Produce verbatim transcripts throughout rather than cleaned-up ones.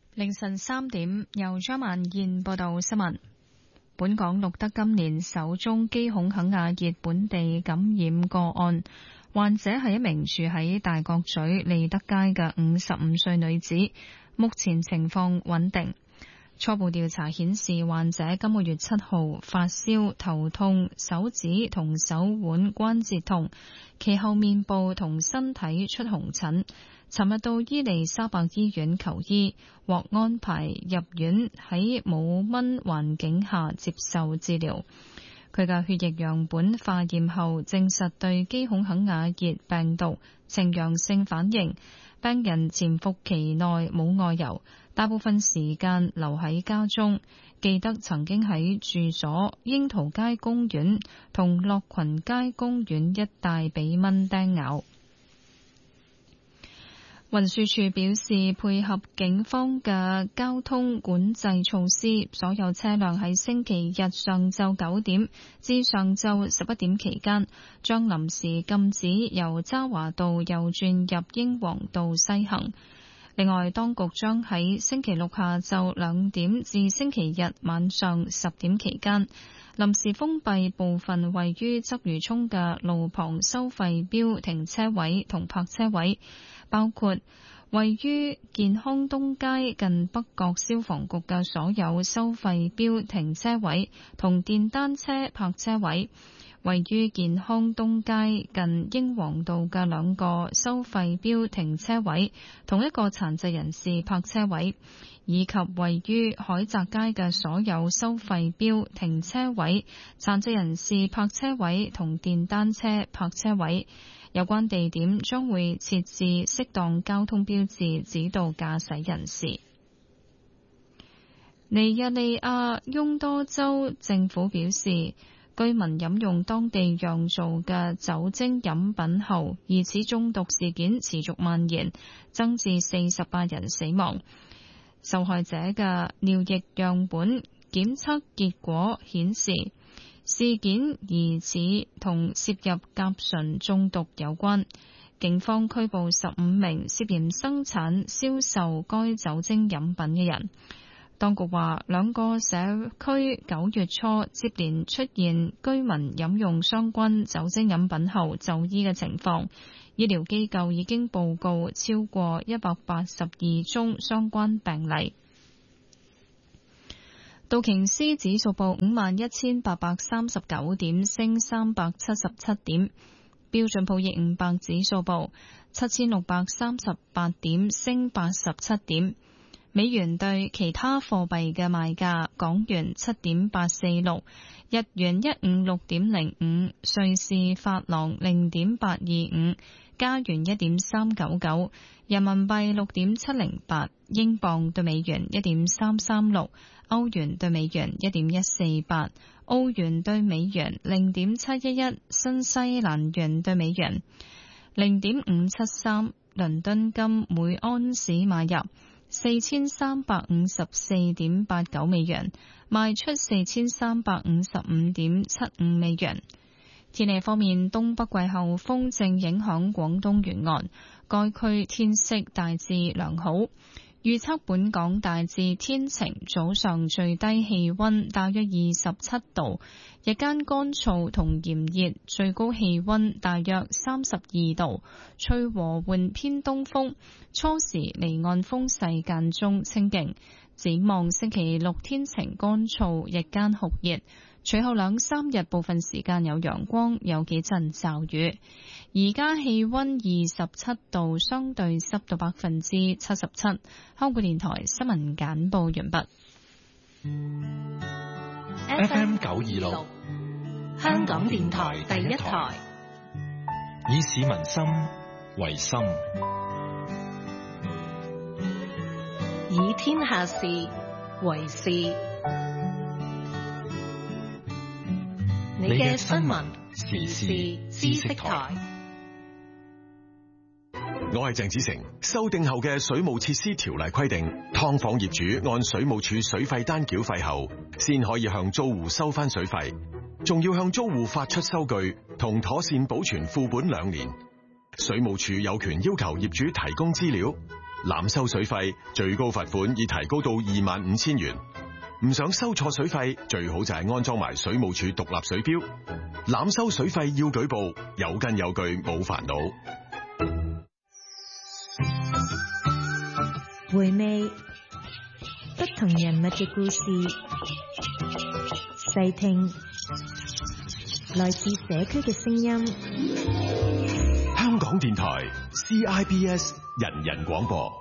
凌晨三點，由張萬燕報道新聞。本港錄得今年首宗基孔肯亞熱本地感染個案，患者係一名住喺大角咀利德街嘅五十五歲女子，目前情況穩定。初步調查顯示，患者今個月七號發燒、頭痛、手指同手腕關節痛，其後面部同身體出紅疹。尋日到伊利沙伯醫院求醫，獲安排入院喺冇蚊環境下接受治療。佢嘅血液樣本化驗後證實對基孔肯亞熱病毒呈陽性反應。病人潛伏期內冇外遊，大部分時間留喺家中。記得曾經喺住所櫻桃街公園同樂群街公園一帶被蚊叮咬。運輸署表示，配合警方嘅交通管制措施，所有車輛喺星期日上晝九點至上晝十一點期間，將臨時禁止由渣華道右轉入英皇道西行。另外，當局將喺星期六下晝兩點至星期日晚上十點期間，臨時封閉部分位於鰂魚涌嘅路旁收費標停車位同泊車位，包括位於健康東街近北角消防局嘅所有收費標停車位同電單車泊車位，位於健康東街近英皇道嘅兩個收費標停車位同一個殘疾人士泊車位，以及位於海澤街嘅所有收費標停車位、殘疾人士泊車位同電單車泊車位。有關地點將會設置適當交通標誌，指導駕駛人士。尼日利亞翁多州政府表示，居民飲用當地釀造嘅酒精飲品後，疑似中毒事件持續蔓延，增至四十八人死亡。受害者嘅尿液樣本檢測結果顯示，事件疑似同攝入甲醇中毒有關。警方拘捕十五名涉嫌生產、銷售該酒精飲品嘅人。當局話，兩個社區九月初接連出現居民飲用相關酒精飲品後就醫嘅情況，醫療機構已經報告超過一百八十二宗相關病例。道瓊斯指數報五萬一千八百三十九點，升三百七十七點。標準普爾五百指數報七千六百三十八點，升八十七點。美元對其他貨幣嘅賣價：港元七點八四六，日元一五六點零五，瑞士法郎零點八二五，加元一點三九九，人民幣六點七零八，英鎊對美元一點三三六，歐元對美元一點一四八，澳元對美元零點七一一，新西蘭元對美元零點五七三。倫敦金每安士買入四千三百五十四點八九美元，賣出四千三百五十五點七五美元。天氣方面，東北季候風正影響廣東沿岸，該區天色大致良好。預測本港大致天晴，早上最低氣溫大約二十七度，日間乾燥同炎熱，最高氣溫大約三十二度，吹和緩偏東風，初時離岸風勢間中清勁。展望星期六天晴乾燥，日間酷熱，隨後兩三日部分時間有陽光，有幾陣驟雨。而家氣溫二十七度，相對濕度百分之七十七。香港電台新聞簡報完畢。 F M 九二六，香港電台第一台，以市民心為心， 以天下事為事。你嘅新聞時事知識台。 我係鄭子誠。修訂後嘅水務設施條例規定，劏房業主按水務署水費單繳費後，先可以向租戶收翻水費，仲要向租戶發出收據同妥善保存副本兩年。水務署有權要求業主提供資料， 濫收水費，最高罰款已提高到二萬五千元。唔想收錯水費，最好就係安裝埋水務署獨立水錶。濫收水費要舉報，有根有據冇煩惱。 回味不同人物嘅故事，細聽來自社區嘅聲音。 香港電台 C I B S 人人廣播。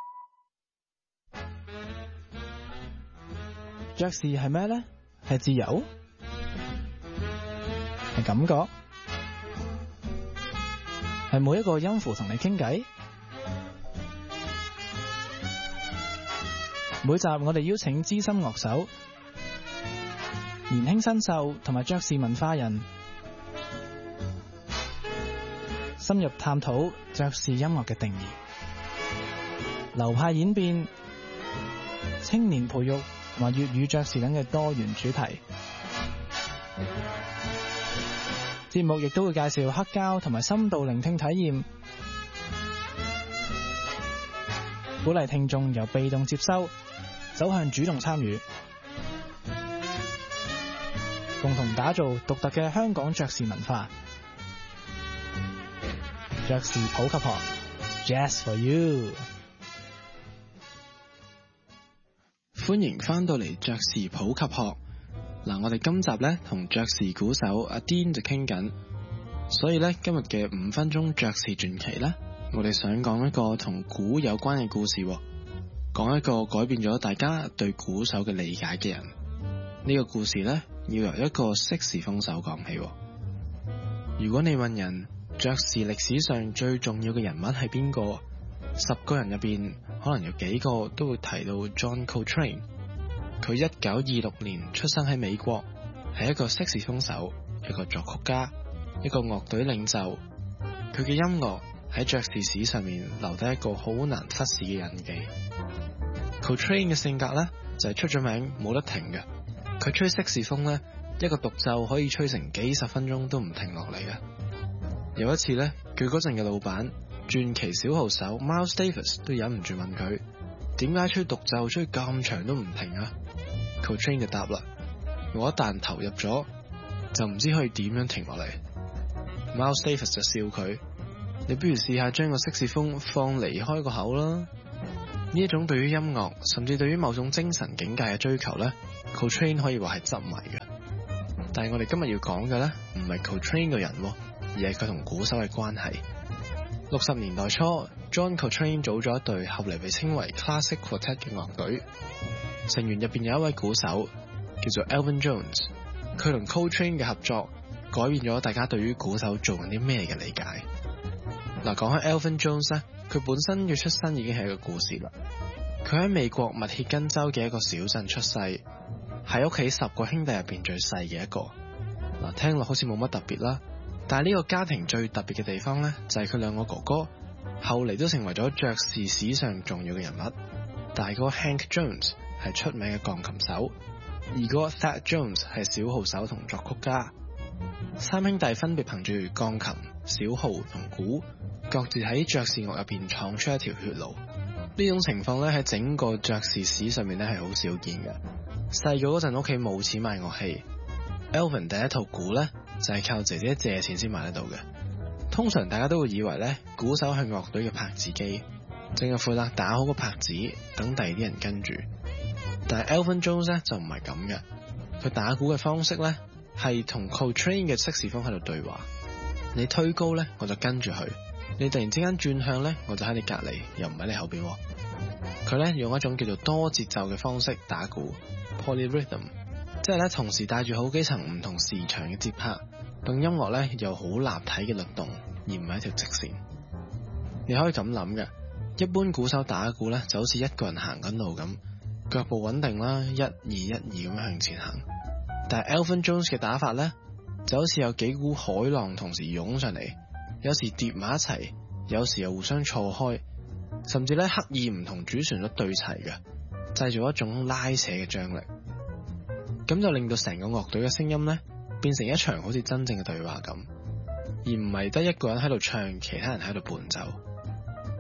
爵士係咩呢？係自由，係感覺，係每一個音符同你傾偈。每集我哋邀請資深樂手、年輕新秀同埋爵士文化人，深入探討爵士音樂嘅定義、流派演變、青年培育同埋粵語爵士等嘅多元主題。節目亦都會介紹黑膠同埋深度聆聽體驗，鼓勵聽眾由被動接收走向主動參與，共同打造獨特嘅香港爵士文化。爵士普及學 Jazz for You， 歡迎翻到嚟爵士普及學。嗱，我哋今集咧同爵士鼓手阿 Dean 就傾緊，所以咧今日嘅五分鐘爵士傳奇咧，我哋想講一個同鼓有關嘅故事，講一個改變咗大家對鼓手嘅理解嘅人。呢個故事咧要由一個色士風手講起。如果你問人爵士歷史上最重要嘅人物係邊個，十個人入邊可能有幾個都會提到 John Coltrane。佢一九二六年出生喺美國，係一個色士風手，一個作曲家，一個樂隊領袖。佢嘅音樂喺爵士史上面留低一個好難忽視嘅印記。Coltrane 嘅性格呢，就係出咗名冇得停嘅，佢吹色士風呢，一個獨奏可以吹成幾十分鐘都唔停落嚟嘅。有一次呢，佢嗰陣嘅老闆傳奇小號手 Miles Davis 都忍唔住問佢，點解吹獨奏吹咁長都唔停啊？ Coltrane 就答啦，我一旦投入咗就唔知可以點樣停落嚟。 Miles Davis 就笑佢，你不如試下將個色士風放離開個口啦。呢一種對於音樂甚至對於某種精神境界嘅追求呢， Coltrane 可以話係執迷嘅。但係我哋今日要講嘅呢，唔係 Coltrane 個人，而係佢同鼓手嘅關係。六十年代初 John Coltrane 組咗一隊後嚟被稱為 Classic Quartet 嘅樂隊，成員入邊有一位鼓手叫做 Elvin Jones。佢同 Coltrane 嘅合作改變咗大家對於鼓手做緊啲咩嘅理解。嗱，講開 Elvin Jones 呢，佢本身嘅出身已經係一個故事啦。佢喺美國密歇根州嘅一個小鎮出世，喺屋企十個兄弟入邊最細嘅一個。嗱，聽落好似冇乜特別啦，但係呢個家庭最特別嘅地方呢，就係佢兩個哥哥後嚟都成為咗爵士史上重要嘅人物。大哥 Hank Jones 係出名嘅鋼琴手，二哥 Thad Jones 係小號手同作曲家。三兄弟分別憑住鋼琴、小號同鼓，各自喺爵士樂入邊闖出一條血路。呢種情況咧喺整個爵士史上面咧係好少見嘅。細個嗰陣屋企冇錢買樂器， Elvin 第一套鼓咧就係靠姐姐借錢先買得到嘅。通常大家都會以為咧鼓手係樂隊嘅拍子機，淨係負責打好個拍子，等第二啲人跟住。但係 Elvin Jones 咧就唔係咁嘅，佢打鼓嘅方式咧係同 Coltrane 嘅色士風喺度對話。你推高咧我就跟住佢，你突然之間轉向咧我就喺你隔籬，又唔喺你後邊。佢咧用一種叫做多節奏嘅方式打鼓 Polyrhythm， 即係咧同時帶住好幾層唔同時長嘅節拍，令音樂咧有好立體嘅律動，而唔係一條直線。你可以咁諗嘅，一般鼓手打鼓咧就好似一個人行緊路咁，腳步穩定啦，一二一二咁樣向前行。但係 Elvin Jones 嘅打法咧就好似有幾股海浪同時湧上嚟，有時疊埋一齊，有時又互相錯開，甚至咧刻意唔同主旋律對齊嘅，製造一種拉扯嘅張力，咁就令到成個樂隊嘅聲音咧變成一場好似真正嘅對話咁，而唔係得一個人喺度唱，其他人喺度伴奏。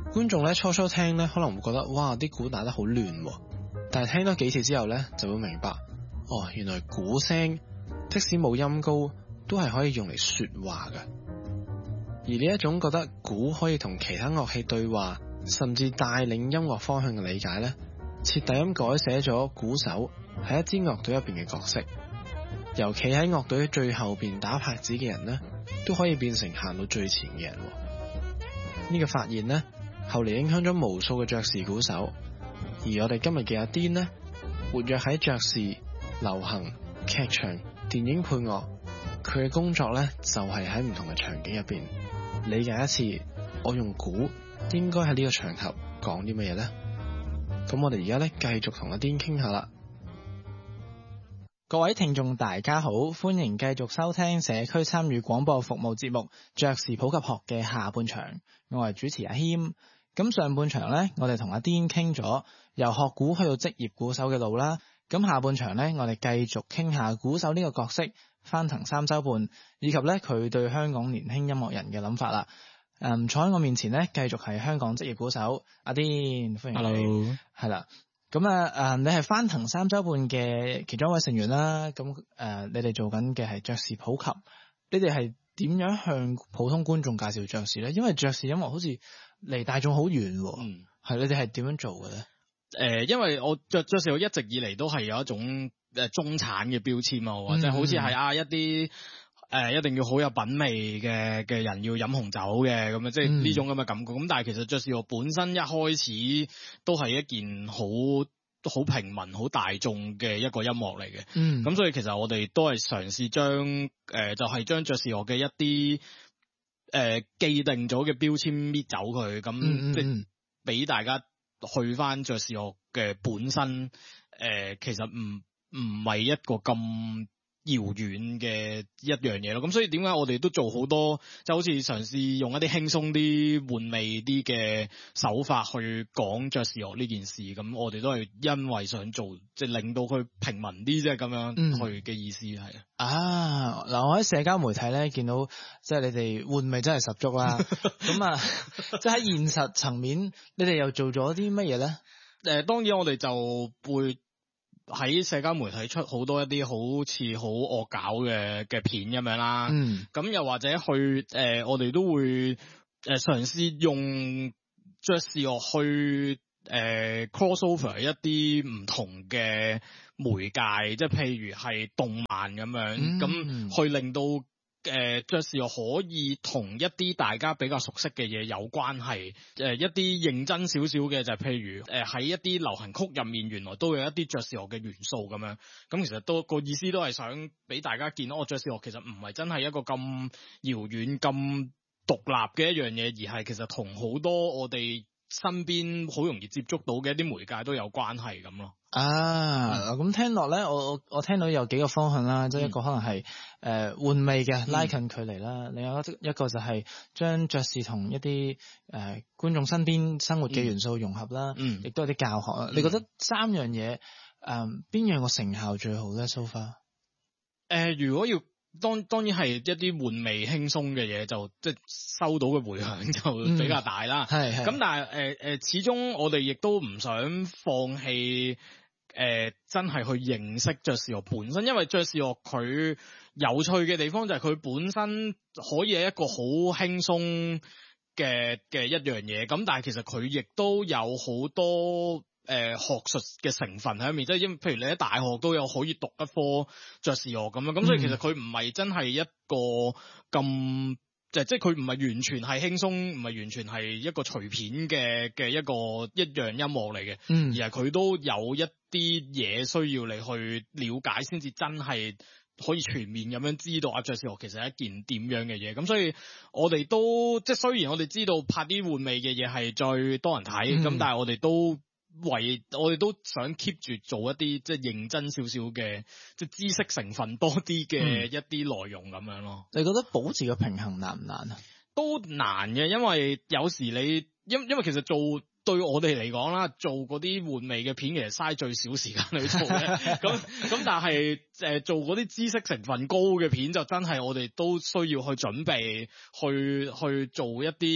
觀眾咧初初聽咧可能會覺得哇啲鼓打得好亂喎，但係聽多幾次之後咧就會明白，哦原來鼓聲即使冇音高都係可以用嚟說話嘅。而呢一種覺得鼓可以同其他樂器對話，甚至帶領音樂方向嘅理解咧，徹底咁改寫咗鼓手喺一支樂隊入邊嘅角色。由企喺樂隊最後邊打拍子嘅人呢，都可以變成行到最前嘅人。呢個發現呢，後嚟影響咗無數嘅爵士鼓手。而我哋今日嘅阿癲呢，活躍喺爵士、流行、劇場、電影配樂，佢嘅工作呢，就係喺唔同嘅場景入邊理解一次，我用鼓應該喺呢個場合講啲乜嘢呢？咁我哋而家呢，繼續同阿癲傾下啦。各位聽眾大家好，歡迎繼續收聽社區參與廣播服務節目爵士普及學嘅下半場，我係主持阿謙。咁上半場呢，我哋同阿癲傾咗由學鼓去到職業鼓手嘅路啦。咁下半場呢，我哋繼續傾下鼓手呢個角色翻騰三周半，以及呢佢對香港年輕音樂人嘅諗法啦。誒，坐喺我面前呢，繼續係香港職業鼓手阿癲，歡迎你。Hello，係啦。咁啊，誒，你係翻騰三周半嘅其中一位成員啦。咁誒、呃，你哋做緊嘅係爵士普及，你哋係點樣向普通觀眾介紹爵士咧？因為爵士音樂好似離大眾好遠，嗯，係你哋係點樣做嘅咧？誒、 呃，因為我爵爵士我一直以嚟都係有一種誒中產嘅標籤啊，或者好似係啊一啲誒、呃、一定要好有品味嘅嘅人要飲紅酒嘅咁樣，即係呢種咁嘅感覺。咁、嗯、但係其實爵士樂本身一開始都係一件好好平民、好大眾嘅一個音樂嚟嘅。嗯，咁所以其實我哋都係嘗試將誒、呃、就係、是、將爵士樂嘅一啲誒、呃、既定咗嘅標籤搣走佢，咁、嗯、即係俾大家去翻爵士樂嘅本身。誒、呃，其實唔唔係一個咁遙遠嘅一樣嘢咯，咁所以點解我哋都做好多，就好似嘗試用一啲輕鬆啲、玩味啲嘅手法去講爵士樂呢件事，咁我哋都係因為想做，即係令到佢平民啲，即係咁樣去嘅意思係、嗯、啊。 嗱，我喺社交媒體咧見到，即係你哋玩味真係十足啦。咁啊，即係喺現實層面，你哋又做咗啲乜嘢咧？ 誒、呃，當然我哋就會喺社交媒體出好多一啲好似好惡搞嘅嘅片咁樣啦，咁、嗯、又或者去誒、呃，我哋都會誒嘗試用爵士樂去誒、呃、crossover 一啲唔同嘅媒介，即係譬如係動漫咁樣，咁、嗯、去令到誒爵士樂可以同一啲大家比較熟悉嘅嘢有關係，誒、呃、一啲認真少少嘅就係譬如誒喺、呃、一啲流行曲入面原來都有一啲爵士樂嘅元素咁樣，咁其實都個意思都係想俾大家見到，我爵士樂其實唔係真係一個咁遙遠咁獨立嘅一樣嘢，而係其實同好多我哋身邊好容易接觸到嘅一啲媒介都有關係咁咯。 啊，咁、嗯、聽落咧，我我我聽到有幾個方向啦，即、嗯、係一個可能係誒玩味嘅拉近距離啦、嗯，另外一個就係將爵士同一啲誒、呃、觀眾身邊生活嘅元素融合啦，嗯，亦都有啲教學啊、嗯。你覺得三樣嘢誒邊樣個成效最好咧 so far？ 誒，如果要當當然係一啲玩味輕鬆嘅嘢，就即係收到嘅回響就比較大啦。係、嗯、係。咁但係誒誒，始終我哋亦都唔想放棄。誒、呃，真係去認識爵士樂本身，因為爵士樂佢有趣嘅地方就係佢本身可以係一個好輕鬆嘅嘅一樣嘢，咁但係其實佢亦都有好多誒、呃、學術嘅成分喺入面，即係因譬如你喺大學都有可以讀一科爵士樂咁樣，咁所以其實佢唔係真係一個咁。就即係佢唔係完全係輕鬆，唔係完全係一個隨便嘅嘅一個一樣音樂嚟嘅，嗯，而係佢都有一啲嘢需要你去了解，先至真係可以全面咁樣知道啊爵士樂其實係一件點樣嘅嘢。咁所以我哋都即係雖然我哋知道拍啲玩味嘅嘢係最多人睇，咁、嗯、但係我哋都為我哋都想 keep 住做一啲即係認真少少嘅，即係知識成分多啲嘅一啲內容咁樣咯。 你覺得保持個平衡難唔難啊？ 都難嘅，因為有時你因因為其實做對我哋嚟講啦，做嗰啲玩味嘅片其實嘥最少時間去做嘅。咁咁但係誒、呃、做嗰啲知識成分高嘅片就真係我哋都需要去準備去去做一啲。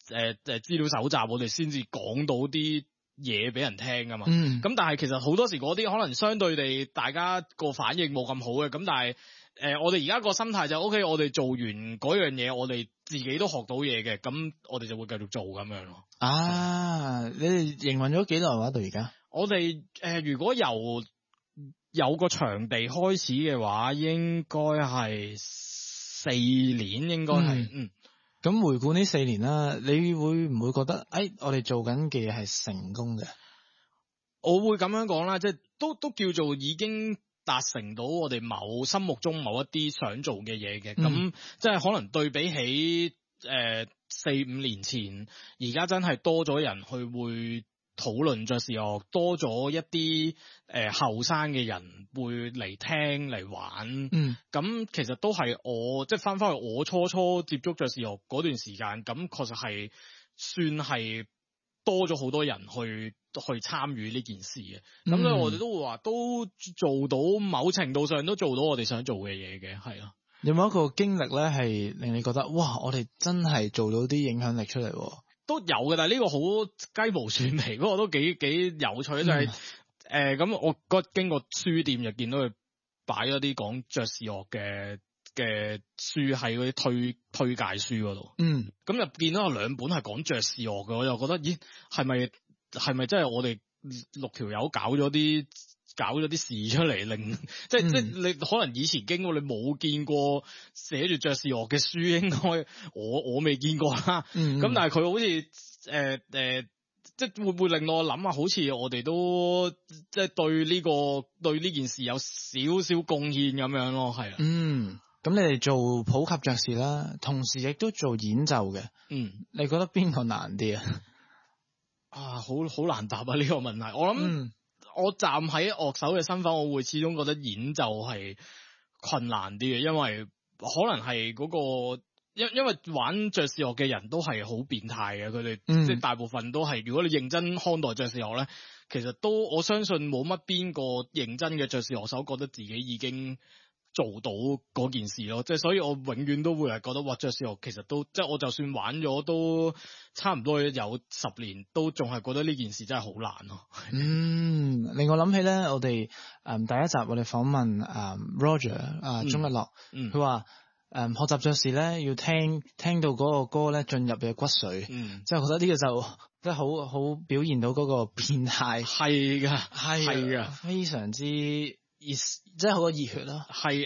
誒誒資料搜集，我哋先至講到啲嘢俾人聽噶嘛。咁、 嗯、 但係其實好多時嗰啲可能相對地大家個反應冇咁好嘅，咁但係誒、呃、我哋而家個心態就 O K， 我哋做完嗰樣嘢，我哋自己都學到嘢嘅，咁我哋就會繼續做咁樣咯。 啊，你哋營運咗幾耐話到而家？ 我哋誒、呃、如果由有個場地開始嘅話，應該係四年，應該係嗯。 咁、嗯、回顧呢四年啦，你會唔會覺得誒、哎，我哋做緊嘅嘢係成功嘅？ 我會咁樣講啦，即係都都叫做已經達成到我哋某心目中某一啲想做嘅嘢嘅。咁、嗯、即係可能對比起誒四五年前，而家真係多咗人去會討論爵士樂，多咗一啲誒後生嘅人會嚟聽嚟玩，嗯，咁其實都係我即係翻翻去我初初接觸爵士樂嗰段時間，咁確實係算係多咗好多人去去參與呢件事嘅，咁所以我哋都會話都做到某程度上都做到我哋想做嘅嘢嘅，係啊。 有冇一個經歷咧係令你覺得哇，我哋真係做到啲影響力出嚟？ 都有嘅，但係呢個好雞毛蒜皮，嗰個都幾幾有趣，就係誒咁我嗰經過書店就見到佢擺咗啲講爵士樂嘅嘅書喺嗰啲推推介書嗰度，嗯，咁就見到有兩本係講爵士樂嘅，我就覺得咦係咪係咪真係我哋六條友搞咗啲搞咗啲事出嚟，令即係、嗯、即係你可能以前經過你冇見過寫住爵士樂嘅書，應該我我未見過啦。咁、嗯、但係佢好似誒誒，即係會唔會令我諗下，好似我哋都即係對呢、這個對呢件事有少少貢獻咁樣咯，係啊。嗯， 咁你哋做普及爵士啦，同時亦都做演奏嘅。嗯，你覺得邊個難啲啊？ 啊，好好難答啊呢、這個問題。我諗。嗯我站喺樂手嘅身份，我會始終覺得演奏係困難啲嘅，因為可能係嗰個，因因為玩爵士樂嘅人都係好變態嘅，佢哋即係大部分都係，如果你認真看待爵士樂咧，其實都我相信冇乜邊個認真嘅爵士樂手覺得自己已經做到嗰件事咯，即係所以我永遠都會係覺得哇，爵士樂其實都即係我就算玩咗都差唔多有十年，都仲係覺得呢件事真係好難咯。 嗯，令我諗起咧，我哋誒、嗯、第一集我哋訪問誒、嗯、Roger 啊鍾一樂，佢話誒學習爵士咧要聽聽到嗰個歌咧進入嘅骨髓，嗯，即係覺得呢個就即係好好表現到嗰個變態， 係噶， 係噶，非常之熱，即係好熱血咯， 係。